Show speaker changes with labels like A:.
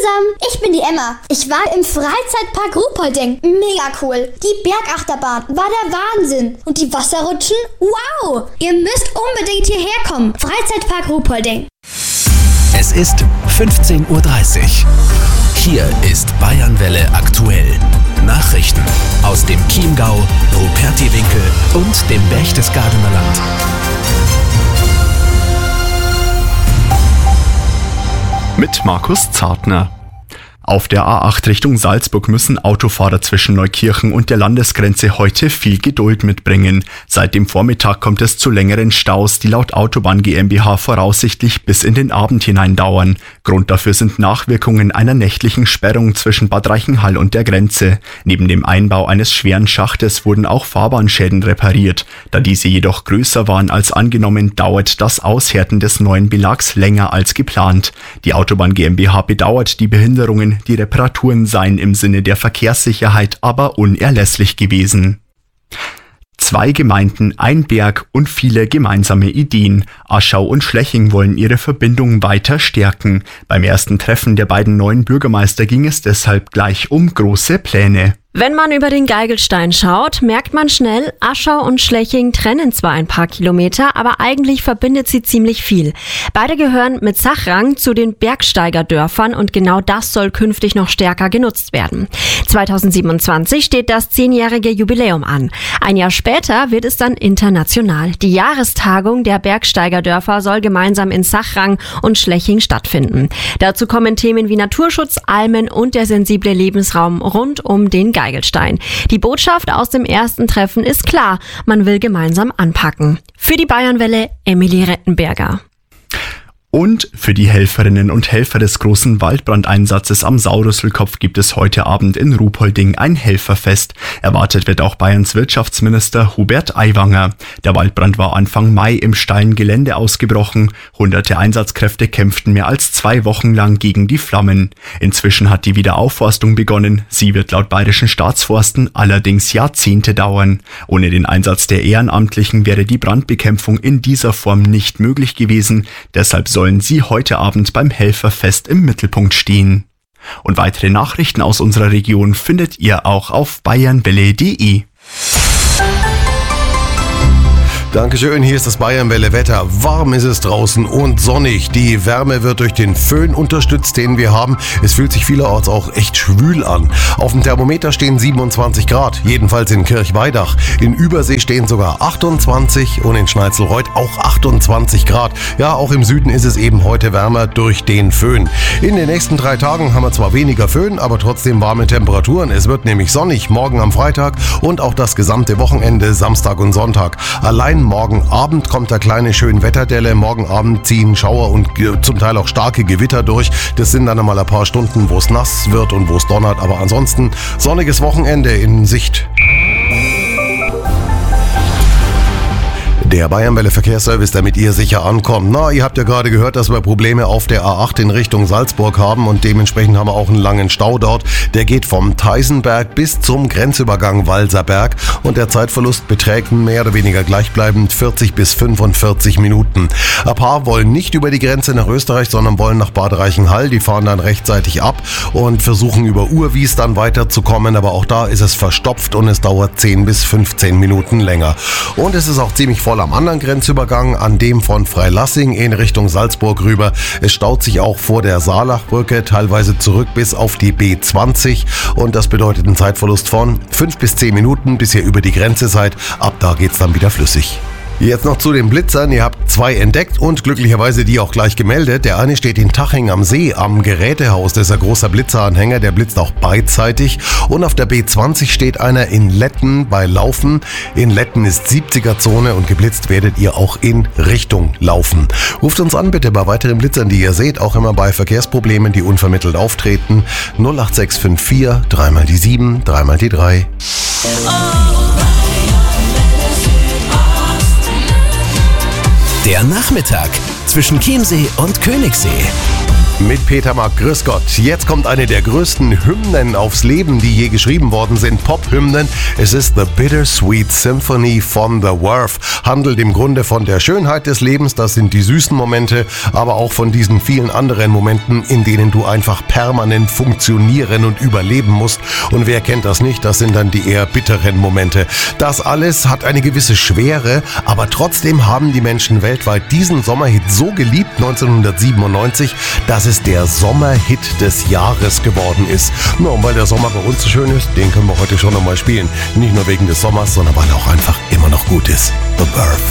A: zusammen, ich bin die Emma. Ich war im Freizeitpark Ruhpolding. Mega cool. Die Bergachterbahn war der Wahnsinn. Und die Wasserrutschen? Wow! Ihr müsst unbedingt hierher kommen. Freizeitpark Ruhpolding.
B: Es ist 15:30 Uhr. Hier ist Bayernwelle aktuell. Nachrichten aus dem Chiemgau, Rupertiwinkel und dem Berchtesgadener Land.
C: Mit Markus Zartner. Auf der A8 Richtung Salzburg müssen Autofahrer zwischen Neukirchen und der Landesgrenze heute viel Geduld mitbringen. Seit dem Vormittag kommt es zu längeren Staus, die laut Autobahn GmbH voraussichtlich bis in den Abend hinein dauern. Grund dafür sind Nachwirkungen einer nächtlichen Sperrung zwischen Bad Reichenhall und der Grenze. Neben dem Einbau eines schweren Schachtes wurden auch Fahrbahnschäden repariert. Da diese jedoch größer waren als angenommen, dauert das Aushärten des neuen Belags länger als geplant. Die Autobahn GmbH bedauert die Behinderungen. Die Reparaturen seien im Sinne der Verkehrssicherheit aber unerlässlich gewesen. 2 Gemeinden, ein Berg und viele gemeinsame Ideen. Aschau und Schleching wollen ihre Verbindung weiter stärken. Beim ersten Treffen der beiden neuen Bürgermeister ging es deshalb gleich um große Pläne.
D: Wenn man über den Geigelstein schaut, merkt man schnell, Aschau und Schleching trennen zwar ein paar Kilometer, aber eigentlich verbindet sie ziemlich viel. Beide gehören mit Sachrang zu den Bergsteigerdörfern und genau das soll künftig noch stärker genutzt werden. 2027 steht das 10-jährige Jubiläum an. Ein Jahr später wird es dann international. Die Jahrestagung der Bergsteigerdörfer soll gemeinsam in Sachrang und Schleching stattfinden. Dazu kommen Themen wie Naturschutz, Almen und der sensible Lebensraum rund um den Geigelstein. Die Botschaft aus dem ersten Treffen ist klar, man will gemeinsam anpacken. Für die Bayernwelle Emilie Rettenberger.
C: Und für die Helferinnen und Helfer des großen Waldbrandeinsatzes am Saurüsselkopf gibt es heute Abend in Ruhpolding ein Helferfest. Erwartet wird auch Bayerns Wirtschaftsminister Hubert Aiwanger. Der Waldbrand war Anfang Mai im steilen Gelände ausgebrochen. Hunderte Einsatzkräfte kämpften mehr als 2 Wochen lang gegen die Flammen. Inzwischen hat die Wiederaufforstung begonnen. Sie wird laut Bayerischen Staatsforsten allerdings Jahrzehnte dauern. Ohne den Einsatz der Ehrenamtlichen wäre die Brandbekämpfung in dieser Form nicht möglich gewesen. Deshalb sollen sie heute Abend beim Helferfest im Mittelpunkt stehen. Und weitere Nachrichten aus unserer Region findet ihr auch auf bayernwelle.de.
E: Dankeschön, hier ist das Bayernwelle Wetter. Warm ist es draußen und sonnig. Die Wärme wird durch den Föhn unterstützt, den wir haben. Es fühlt sich vielerorts auch echt schwül an. Auf dem Thermometer stehen 27 Grad, jedenfalls in Kirchweidach. In Übersee stehen sogar 28 und in Schnalzelreuth auch 28 Grad. Ja, auch im Süden ist es eben heute wärmer durch den Föhn. In den nächsten 3 Tagen haben wir zwar weniger Föhn, aber trotzdem warme Temperaturen. Es wird nämlich sonnig morgen am Freitag und auch das gesamte Wochenende, Samstag und Sonntag. Allein morgen Abend kommt der kleine Schönwetterdelle. Morgen Abend ziehen Schauer und zum Teil auch starke Gewitter durch. Das sind dann einmal ein paar Stunden, wo es nass wird und wo es donnert. Aber ansonsten sonniges Wochenende in Sicht. Der Bayernwelle Verkehrsservice, der mit ihr sicher ankommt. Na, ihr habt ja gerade gehört, dass wir Probleme auf der A8 in Richtung Salzburg haben und dementsprechend haben wir auch einen langen Stau dort. Der geht vom Theisenberg bis zum Grenzübergang Walserberg und der Zeitverlust beträgt mehr oder weniger gleichbleibend 40 bis 45 Minuten. Ein paar wollen nicht über die Grenze nach Österreich, sondern wollen nach Bad Reichenhall. Die fahren dann rechtzeitig ab und versuchen über Urwies dann weiterzukommen, aber auch da ist es verstopft und es dauert 10 bis 15 Minuten länger. Und es ist auch ziemlich voll am anderen Grenzübergang, an dem von Freilassing in Richtung Salzburg rüber. Es staut sich auch vor der Saalachbrücke teilweise zurück bis auf die B20 und das bedeutet einen Zeitverlust von 5 bis 10 Minuten, bis ihr über die Grenze seid. Ab da geht's dann wieder flüssig. Jetzt noch zu den Blitzern. Ihr habt 2 entdeckt und glücklicherweise die auch gleich gemeldet. Der eine steht in Taching am See am Gerätehaus. Das ist ein großer Blitzeranhänger, der blitzt auch beidseitig. Und auf der B20 steht einer in Letten bei Laufen. In Letten ist 70er-Zone und geblitzt werdet ihr auch in Richtung Laufen. Ruft uns an bitte bei weiteren Blitzern, die ihr seht, auch immer bei Verkehrsproblemen, die unvermittelt auftreten. 08654 3 mal die 7, 3 mal die 3.
B: Der Nachmittag zwischen Chiemsee und Königssee.
E: Mit Peter Mack, grüß Gott. Jetzt kommt eine der größten Hymnen aufs Leben, die je geschrieben worden sind, Pop-Hymnen. Es ist The Bittersweet Symphony von The Verve. Handelt im Grunde von der Schönheit des Lebens, das sind die süßen Momente, aber auch von diesen vielen anderen Momenten, in denen du einfach permanent funktionieren und überleben musst. Und wer kennt das nicht, das sind dann die eher bitteren Momente. Das alles hat eine gewisse Schwere, aber trotzdem haben die Menschen weltweit diesen Sommerhit so geliebt 1997, dass es der Sommerhit des Jahres geworden ist. Nur und weil der Sommer bei uns so schön ist, den können wir heute schon nochmal spielen. Nicht nur wegen des Sommers, sondern weil er auch einfach immer noch gut ist. The Verve.